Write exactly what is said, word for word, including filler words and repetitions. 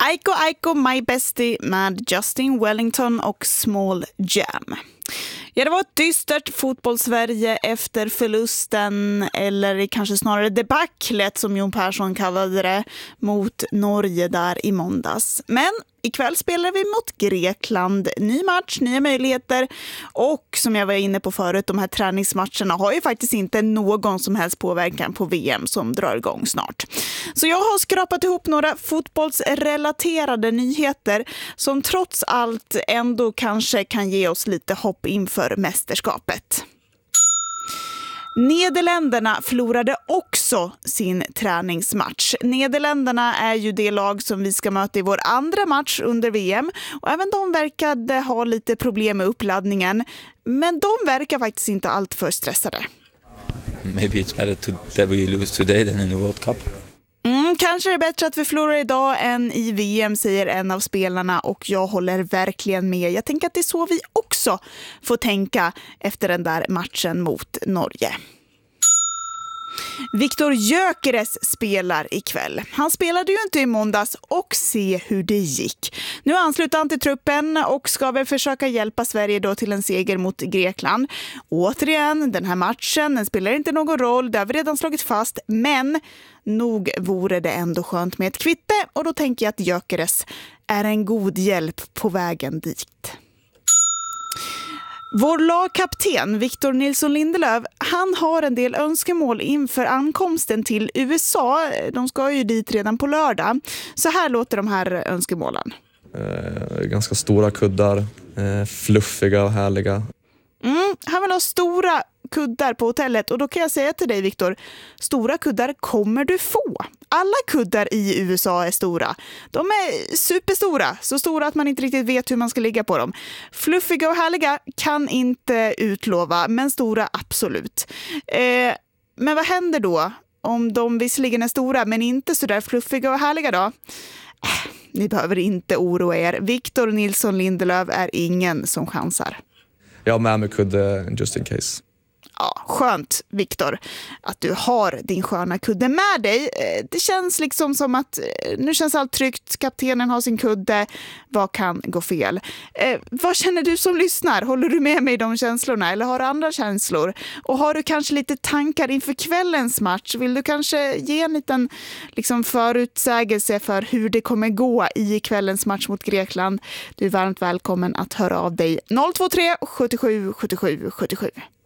Aiko Aiko My Bestie med Justin Wellington och Small Jam. Ja, det var ett dystert fotbollssverige efter förlusten, eller kanske snarare debaclet som Jon Persson kallade det, mot Norge där i måndags. Men ikväll spelar vi mot Grekland. Ny match, nya möjligheter och som jag var inne på förut, de här träningsmatcherna har ju faktiskt inte någon som helst påverkan på V M som drar igång snart. Så jag har skrapat ihop några fotbollsrelaterade nyheter som trots allt ändå kanske kan ge oss lite hopp inför mästerskapet. Nederländerna förlorade också sin träningsmatch. Nederländerna är ju det lag som vi ska möta i vår andra match under V M och även de verkade ha lite problem med uppladdningen, men de verkar faktiskt inte allt för stressade. Maybe it's better to, that we lose today than in the World Cup. Mm, kanske är det bättre att vi förlorar idag än i V M, säger en av spelarna, och jag håller verkligen med. Jag tänker att det är så vi också får tänka efter den där matchen mot Norge. Viktor Gyökeres spelar ikväll. Han spelade ju inte i måndags och se hur det gick. Nu ansluter han till truppen och ska väl försöka hjälpa Sverige då till en seger mot Grekland. Återigen, den här matchen, den spelar inte någon roll, det har vi redan slagit fast, men nog vore det ändå skönt med ett kvitte, och då tänker jag att Gyökeres är en god hjälp på vägen dit. Vår lagkapten Victor Nilsson Lindelöf, han har en del önskemål inför ankomsten till U S A. De ska ju dit redan på lördag. Så här låter de här önskemålen. Eh, ganska stora kuddar, eh, fluffiga och härliga. Mm, han vill ha stora kuddar på hotellet, och då kan jag säga till dig, Victor, stora kuddar kommer du få. Alla kuddar i U S A är stora. De är superstora, så stora att man inte riktigt vet hur man ska ligga på dem. Fluffiga och härliga kan inte utlova, men stora absolut. Eh, men vad händer då om de visserligen är stora men inte så där fluffiga och härliga då? Eh, ni behöver inte oroa er. Victor Nilsson Lindelöf är ingen som chansar. Jag har med mig kudde just in case. Ja, skönt, Victor, att du har din sköna kudde med dig. Det känns liksom som att nu känns allt tryggt. Kaptenen har sin kudde. Vad kan gå fel? Eh, vad känner du som lyssnar? Håller du med mig i de känslorna eller har du andra känslor? Och har du kanske lite tankar inför kvällens match? Vill du kanske ge en liten liksom, förutsägelse för hur det kommer gå i kvällens match mot Grekland? Du är varmt välkommen att höra av dig. noll två tre sjuttiosju sjuttiosju sjuttiosju.